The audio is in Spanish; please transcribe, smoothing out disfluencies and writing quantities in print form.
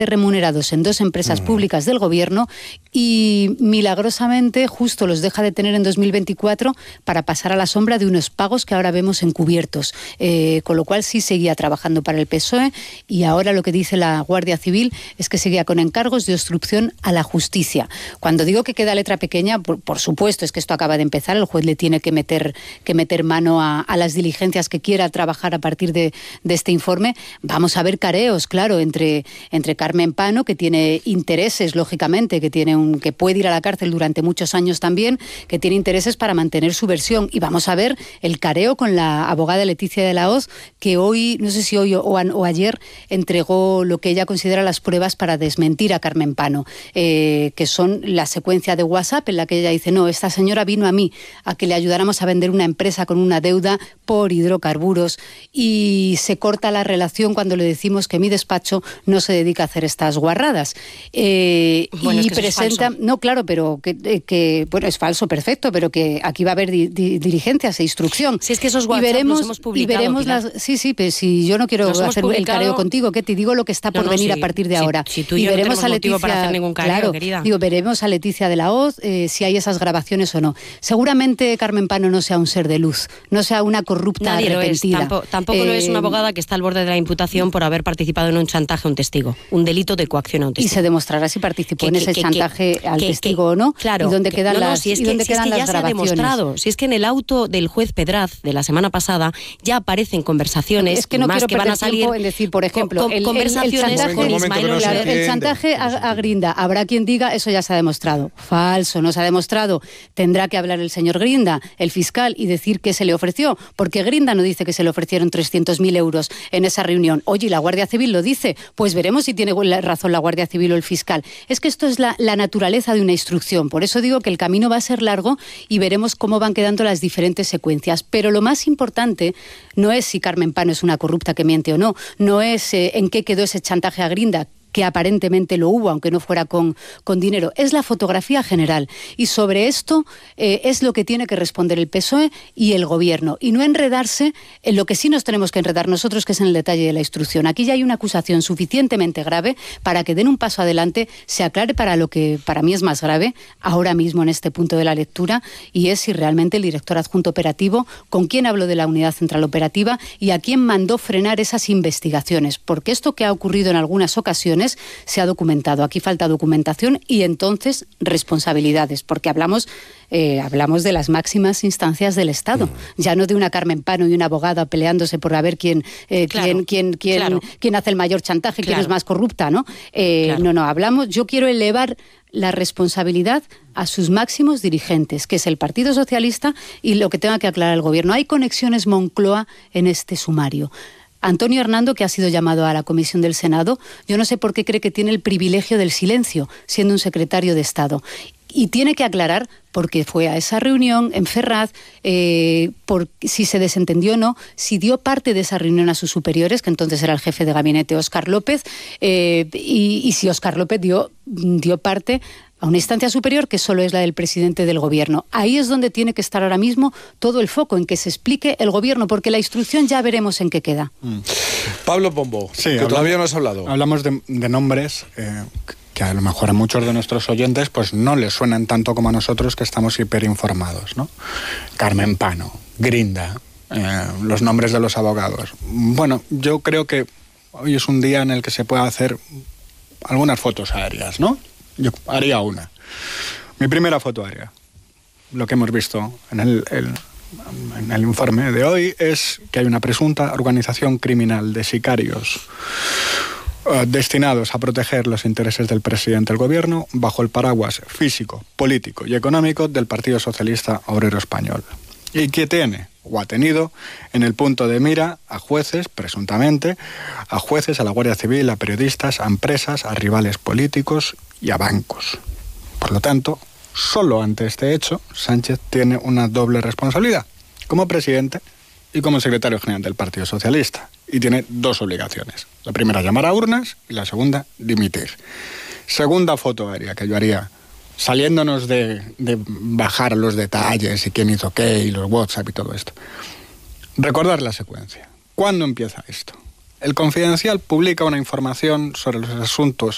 remunerados en 2 empresas públicas del gobierno y milagrosamente justo los deja de tener en 2024 para pasar a la sombra de unos pagos que ahora vemos encubiertos. Con lo cual sí seguía trabajando para el PSOE y ahora lo que dice la Guardia Civil es que seguía con encargos de obstrucción a la justicia. Cuando digo que queda letra pequeña, por supuesto, es que esto acaba de empezar, el juez le tiene que meter mano a las diligencias que quiera trabajar a partir de este informe. Vamos a ver careos, claro, entre Carmen Pano, que tiene intereses, lógicamente, que puede ir a la cárcel durante muchos años también, que tiene intereses para mantener su versión. Y vamos a ver el careo con la abogada Leticia de la Hoz, que hoy, no sé si hoy o ayer, entregó lo que ella considera las pruebas para desmentir a Carmen Pano, que son la secuencia de WhatsApp en la que ella dice: no, esta señora vino a mí a que le ayudáramos a vender una empresa con una deuda por hidrocarburos, y se corta la relación cuando le decimos que mi despacho no se dedica a hacer estas guarradas. Bueno, y es que presenta, no, claro, pero que bueno, es falso, perfecto, pero que aquí va a haber diligencias e instrucción. Si es que esos WhatsApp los hemos publicado. Y veremos sí, pero si yo no quiero hacer el careo contigo, que te digo lo que está por venir a partir de ahora. Si tú y yo veremos no tenemos motivo para hacer ningún careo, claro, querida. Veremos a Leticia de la Hoz si hay esas grabaciones o no. Seguramente Carmen Pano no sea un ser de luz, no sea una corrupta arrepentida. Tampoco lo es una abogada que está al borde de la imputación por haber participado en un chantaje a un testigo, un delito de coacción a un testigo. Y se demostrará si participó en ese chantaje al testigo o no, claro, y dónde quedan las si es que ya se ha demostrado. Si es que en el auto del juez Pedraz de la semana pasada ya aparecen conversaciones, es que no quiero que van a salir en decir, por ejemplo, el chantaje a Grinda. Habrá quien diga eso ya se ha demostrado. Falso, no se ha demostrado. Tendrá que hablar el señor Grinda, el fiscal, y decir qué se le ofreció, porque Grinda no dice que se le ofrecieron 300.000 euros en esa reunión. Oye, ¿y la Guardia Civil lo dice? Pues veremos si tiene razón la Guardia Civil o el fiscal. Es que esto es la naturaleza de una instrucción. Por eso digo que el camino va a ser largo y veremos cómo van quedando las diferentes secuencias. Pero lo más importante no es si Carmen Pano es una corrupta que miente o no, no es en qué quedó ese chantaje a Grinda, que aparentemente lo hubo, aunque no fuera con dinero. Es la fotografía general. Y sobre esto es lo que tiene que responder el PSOE y el Gobierno. Y no enredarse en lo que sí nos tenemos que enredar nosotros, que es en el detalle de la instrucción. Aquí ya hay una acusación suficientemente grave para que den un paso adelante, se aclare para lo que para mí es más grave, ahora mismo en este punto de la lectura, y es si realmente el director adjunto operativo, con quién habló de la unidad central operativa y a quién mandó frenar esas investigaciones. Porque esto que ha ocurrido en algunas ocasiones se ha documentado. Aquí falta documentación y entonces responsabilidades, porque hablamos de las máximas instancias del Estado, ya no de una Carmen Pano y una abogada peleándose por a ver quién hace el mayor chantaje, quién es más corrupta, ¿no? Hablamos, yo quiero elevar la responsabilidad a sus máximos dirigentes, que es el Partido Socialista, y lo que tenga que aclarar el Gobierno. Hay conexiones Moncloa en este sumario. Antonio Hernando, que ha sido llamado a la comisión del Senado, yo no sé por qué cree que tiene el privilegio del silencio, siendo un secretario de Estado. Y tiene que aclarar por qué fue a esa reunión en Ferraz, por si se desentendió o no, si dio parte de esa reunión a sus superiores, que entonces era el jefe de gabinete Óscar López, y si Óscar López dio parte a una instancia superior que solo es la del presidente del Gobierno. Ahí es donde tiene que estar ahora mismo todo el foco, en que se explique el Gobierno, porque la instrucción ya veremos en qué queda. Pablo Pombo, que todavía no has hablado. Hablamos de nombres que a lo mejor a muchos de nuestros oyentes pues no les suenan tanto como a nosotros, que estamos hiperinformados, ¿no? Carmen Pano, Grinda, los nombres de los abogados. Bueno, yo creo que hoy es un día en el que se puede hacer algunas fotos aéreas, ¿no? Yo haría una. Mi primera foto aérea, lo que hemos visto en el informe de hoy, es que hay una presunta organización criminal de sicarios destinados a proteger los intereses del presidente del Gobierno bajo el paraguas físico, político y económico del Partido Socialista Obrero Español. Y que tiene, o ha tenido, en el punto de mira a jueces, presuntamente, a jueces, a la Guardia Civil, a periodistas, a empresas, a rivales políticos y a bancos. Por lo tanto, solo ante este hecho, Sánchez tiene una doble responsabilidad, como presidente y como secretario general del Partido Socialista. Y tiene dos obligaciones. La primera, llamar a urnas, y la segunda, dimitir. Segunda foto aérea que yo haría, saliéndonos de bajar los detalles y quién hizo qué y los WhatsApp y todo esto. Recordar la secuencia. ¿Cuándo empieza esto? El Confidencial publica una información sobre los asuntos